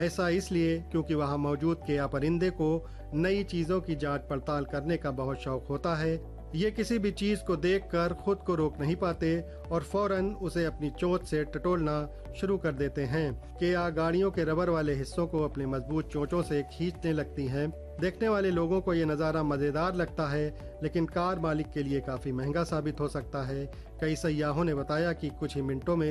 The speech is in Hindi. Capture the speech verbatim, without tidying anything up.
ऐसा इसलिए क्योंकि वहां मौजूद केया परिंदे को नई चीजों की जांच पड़ताल करने का बहुत शौक होता है। ये किसी भी चीज को देखकर खुद को रोक नहीं पाते और फौरन उसे अपनी चोंच से टटोलना शुरू कर देते हैं। केया गाड़ियों के रबर वाले हिस्सों को अपनी मजबूत चोंचों से खींचने लगती हैं। देखने वाले लोगों को ये नज़ारा मज़ेदार लगता है, लेकिन कार मालिक के लिए काफी महंगा साबित हो सकता है। कई सयाहों ने बताया कि कुछ ही मिनटों में